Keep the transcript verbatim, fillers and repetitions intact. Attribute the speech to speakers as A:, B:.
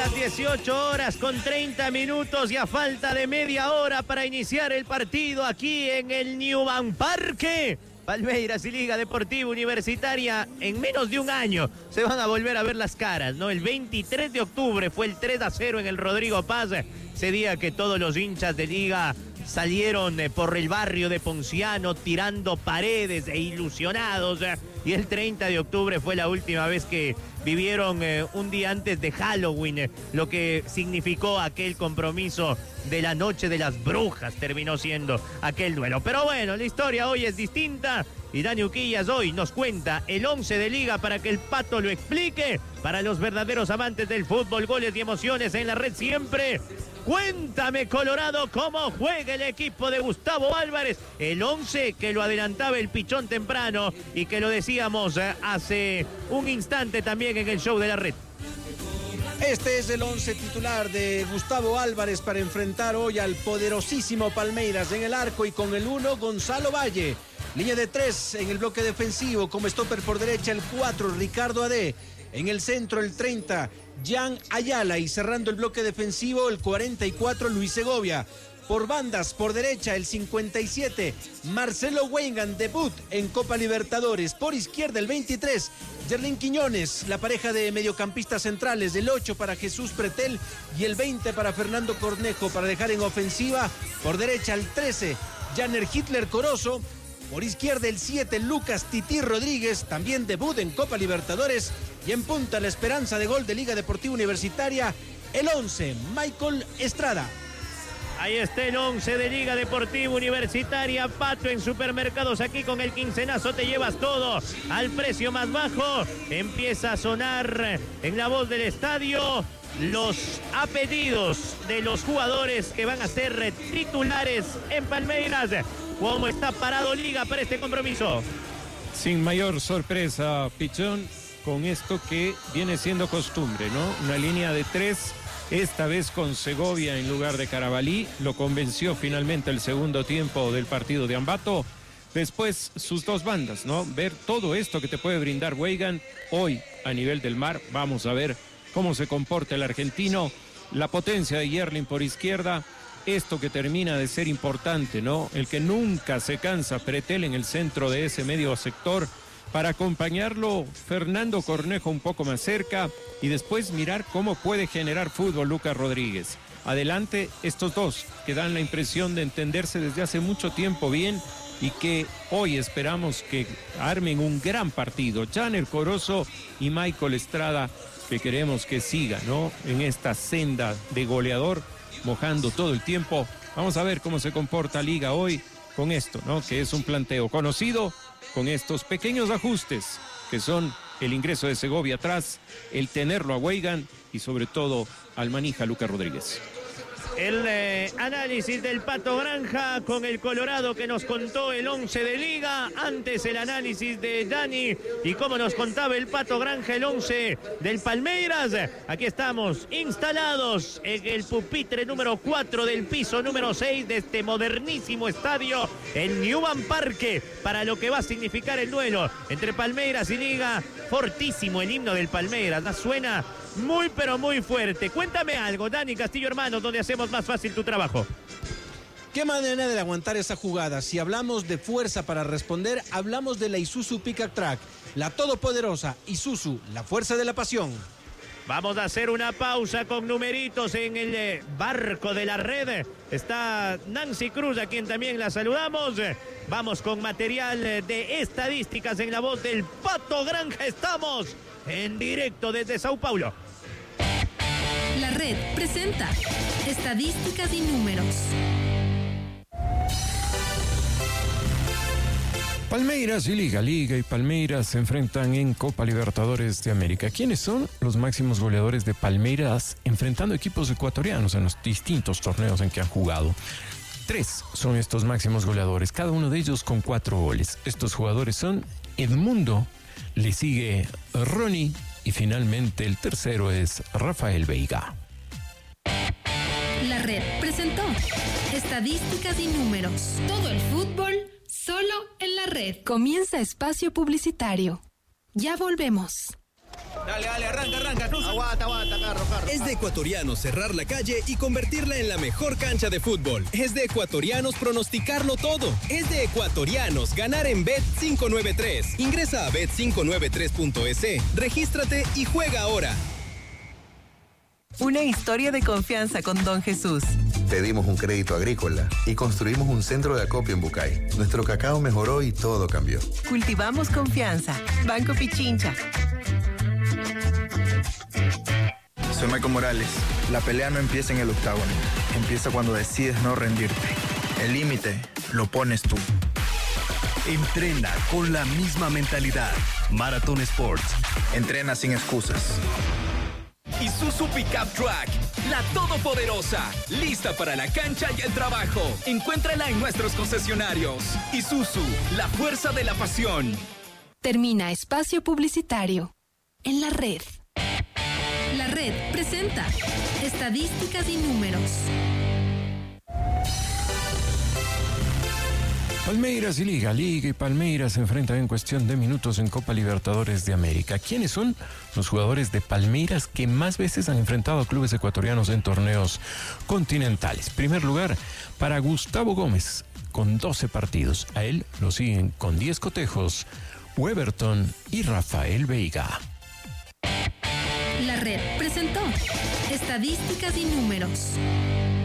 A: las dieciocho horas con treinta minutos y a falta de media hora para iniciar el partido aquí en el Newman Parque. Palmeiras y Liga Deportiva Universitaria en menos de un año se van a volver a ver las caras, ¿no? El veintitrés de octubre fue el tres a cero en el Rodrigo Paz, ese día que todos los hinchas de Liga salieron por el barrio de Ponciano tirando paredes e ilusionados, y el treinta de octubre fue la última vez que vivieron eh, un día antes de Halloween, eh, lo que significó aquel compromiso de la noche de las brujas, terminó siendo aquel duelo. Pero bueno, la historia hoy es distinta y Dani Uquillas hoy nos cuenta el once de Liga para que el Pato lo explique. Para los verdaderos amantes del fútbol, goles y emociones en la red siempre. Cuéntame, Colorado, cómo juega el equipo de Gustavo Álvarez. El once que lo adelantaba el Pichón temprano y que lo decíamos eh, hace un instante también en el show de la red.
B: Este es el once titular de Gustavo Álvarez para enfrentar hoy al poderosísimo Palmeiras. En el arco y con el uno, Gonzalo Valle. Línea de tres en el bloque defensivo, como stopper por derecha el cuatro, Ricardo Adé. En el centro el treinta, Jan Ayala, y cerrando el bloque defensivo el cuarenta y cuatro, Luis Segovia. Por bandas, por derecha el cincuenta y siete, Marcelo Weigand, debut en Copa Libertadores. Por izquierda el veintitrés, Yerlin Quiñones, la pareja de mediocampistas centrales, el ocho para Jesús Pretel y el veinte para Fernando Cornejo, para dejar en ofensiva. Por derecha el trece, Janer Hitler Corozo. Por izquierda el siete, Lucas Tití Rodríguez, también debut en Copa Libertadores. Y en punta la esperanza de gol de Liga Deportiva Universitaria, el once, Michael Estrada.
A: Ahí está el once de Liga Deportiva Universitaria. Pato, en supermercados aquí con el quincenazo te llevas todo al precio más bajo. Empieza a sonar en la voz del estadio los apellidos de los jugadores que van a ser titulares en Palmeiras. ¿Cómo está parado Liga para este compromiso?
C: Sin mayor sorpresa, Pichón, con esto que viene siendo costumbre, ¿no? Una línea de tres, esta vez con Segovia en lugar de Carabalí. Lo convenció finalmente el segundo tiempo del partido de Ambato. Después sus dos bandas, ¿no? Ver todo esto que te puede brindar Weigand hoy a nivel del mar. Vamos a ver cómo se comporta el argentino. La potencia de Yerlin por izquierda. Esto que termina de ser importante, ¿no? El que nunca se cansa, Pretel en el centro de ese medio sector. Para acompañarlo, Fernando Cornejo un poco más cerca. Y después mirar cómo puede generar fútbol Lucas Rodríguez. Adelante estos dos que dan la impresión de entenderse desde hace mucho tiempo bien. Y que hoy esperamos que armen un gran partido. Janer Corozo y Michael Estrada, que queremos que siga, ¿no? En esta senda de goleador, mojando todo el tiempo. Vamos a ver cómo se comporta Liga hoy con esto, ¿no? Que es un planteo conocido, con estos pequeños ajustes que son el ingreso de Segovia atrás, el tenerlo a Weigand y sobre todo al manija Lucas Rodríguez.
A: El eh, análisis del Pato Granja con el Colorado que nos contó el once de Liga. Antes el análisis de Dani y como nos contaba el Pato Granja el once del Palmeiras. Aquí estamos instalados en el pupitre número cuatro del piso número seis de este modernísimo estadio, el Newman Parque, para lo que va a significar el duelo entre Palmeiras y Liga. Fortísimo el himno del Palmeiras, ¿no? Suena muy pero muy fuerte. Cuéntame algo, Dani Castillo, hermano, donde hacemos más fácil tu trabajo.
B: ¿Qué manera de aguantar esa jugada? Si hablamos de fuerza para responder, hablamos de la Isuzu Pickup Track, la todopoderosa Isuzu, la fuerza de la pasión.
A: Vamos a hacer una pausa con numeritos en el barco de la red. Está Nancy Cruz, a quien también la saludamos. Vamos con material de estadísticas en la voz del Pato Granja. Estamos en directo desde Sao Paulo.
D: La red presenta estadísticas y números.
E: Palmeiras y Liga, Liga y Palmeiras se enfrentan en Copa Libertadores de América. ¿Quiénes son los máximos goleadores de Palmeiras enfrentando equipos ecuatorianos en los distintos torneos en que han jugado? Tres son estos máximos goleadores, cada uno de ellos con cuatro goles. Estos jugadores son Edmundo, le sigue Ronnie y finalmente el tercero es Rafael Veiga.
D: La red presentó estadísticas y números. Todo el fútbol solo en la red. Comienza espacio publicitario. Ya volvemos.
A: Dale, dale, arranca, arranca. No, aguanta, aguanta, carro, carro.
F: Es de ecuatorianos cerrar la calle y convertirla en la mejor cancha de fútbol. Es de ecuatorianos pronosticarlo todo. Es de ecuatorianos ganar en Bet cinco nueve tres. Ingresa a bet cinco nueve tres punto es, regístrate y juega ahora.
G: Una historia de confianza con Don Jesús.
H: Pedimos un crédito agrícola y construimos un centro de acopio en Bucay. Nuestro cacao mejoró y todo cambió.
G: Cultivamos confianza. Banco Pichincha.
I: Soy Michael Morales. La pelea no empieza en el octágono. Empieza cuando decides no rendirte. El límite lo pones tú.
J: Entrena con la misma mentalidad. Marathon Sports.
I: Entrena sin excusas.
K: Isuzu Pickup Truck, la todopoderosa, lista para la cancha y el trabajo. Encuéntrala en nuestros concesionarios. Isuzu, la fuerza de la pasión.
D: Termina espacio publicitario. En la red. La red presenta estadísticas y números.
E: Palmeiras y Liga, Liga y Palmeiras se enfrentan en cuestión de minutos en Copa Libertadores de América. ¿Quiénes son los jugadores de Palmeiras que más veces han enfrentado a clubes ecuatorianos en torneos continentales? Primer lugar, para Gustavo Gómez, con doce partidos. A él lo siguen con diez cotejos, Weberton y Rafael Veiga.
D: La red presentó estadísticas y números.